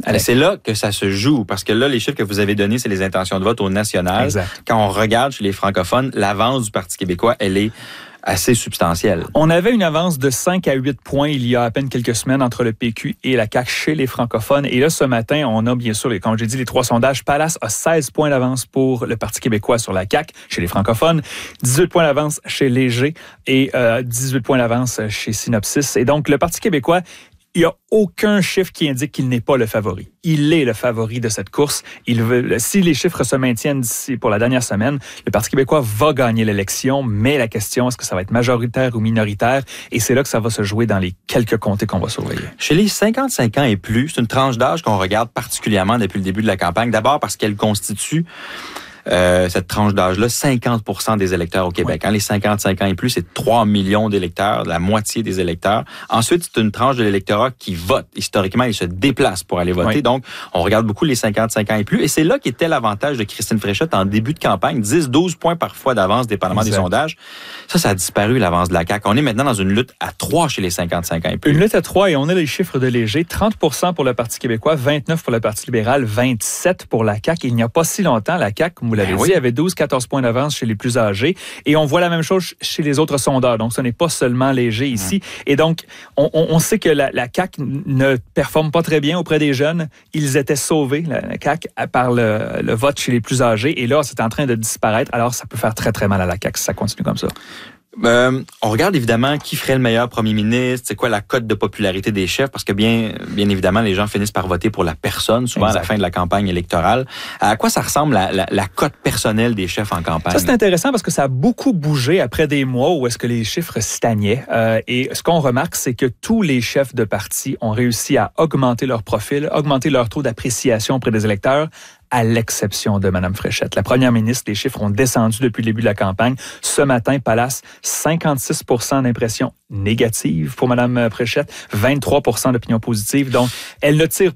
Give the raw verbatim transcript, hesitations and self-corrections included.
Mais c'est là que ça se joue, parce que là, les chiffres que vous avez donnés, c'est les intentions de vote au national. Exact. Quand on regarde chez les francophones, l'avance du Parti québécois, elle est assez substantielle. On avait une avance de cinq à huit points il y a à peine quelques semaines entre le P Q et la C A Q chez les francophones. Et là, ce matin, on a bien sûr, comme j'ai dit, les trois sondages. Palace a seize points d'avance pour le Parti québécois sur la C A Q chez les francophones, dix-huit points d'avance chez Léger et euh, dix-huit points d'avance chez Synopsis. Et donc, le Parti québécois, il n'y a aucun chiffre qui indique qu'il n'est pas le favori. Il est le favori de cette course. Il veut, si les chiffres se maintiennent d'ici pour la dernière semaine, le Parti québécois va gagner l'élection, mais la question, est-ce que ça va être majoritaire ou minoritaire? Et c'est là que ça va se jouer dans les quelques comtés qu'on va surveiller. Chez les cinquante-cinq ans et plus, c'est une tranche d'âge qu'on regarde particulièrement depuis le début de la campagne. D'abord parce qu'elle constitue Euh, cette tranche d'âge-là, cinquante pour cent des électeurs au Québec. Oui. Hein, les cinquante-cinq ans et plus, c'est trois millions d'électeurs, la moitié des électeurs. Ensuite, c'est une tranche de l'électorat qui vote. Historiquement, ils se déplacent pour aller voter. Oui. Donc, on regarde beaucoup les cinquante-cinq ans et plus. Et c'est là qu'était l'avantage de Christine Fréchette en début de campagne. dix douze points parfois d'avance, dépendamment exact. Des sondages. Ça, ça a disparu, l'avance de la C A Q. On est maintenant dans une lutte à trois chez les cinquante-cinq ans et plus. Une lutte à trois, et on a les chiffres de Léger. trente pour cent pour le Parti québécois, vingt-neuf pour le Parti libéral, vingt-sept pour la C A Q. Il n'y a pas si longtemps, la C A Q, comme vous l'avez ben dit, oui. avait douze quatorze points d'avance chez les plus âgés. Et on voit la même chose chez les autres sondeurs. Donc, ce n'est pas seulement Léger ici. Mmh. Et donc, on, on sait que la, la C A Q ne performe pas très bien auprès des jeunes. Ils étaient sauvés, la, la C A Q, par le, le vote chez les plus âgés. Et là, c'est en train de disparaître. Alors, ça peut faire très, très mal à la C A Q si ça continue comme ça. Euh, on regarde évidemment qui ferait le meilleur premier ministre, c'est quoi la cote de popularité des chefs, parce que bien, bien évidemment, les gens finissent par voter pour la personne, souvent exact. À la fin de la campagne électorale. À quoi ça ressemble la, la, la cote personnelle des chefs en campagne? Ça, c'est intéressant parce que ça a beaucoup bougé après des mois où est-ce que les chiffres stagnaient. Euh, et ce qu'on remarque, c'est que tous les chefs de parti ont réussi à augmenter leur profil, augmenter leur taux d'appréciation auprès des électeurs, à l'exception de Mme Fréchette. La première ministre, les chiffres ont descendu depuis le début de la campagne. Ce matin, Palace, cinquante-six pour cent d'impressions négatives pour Mme Fréchette, vingt-trois pour cent d'opinions positives. Donc, elle ne tire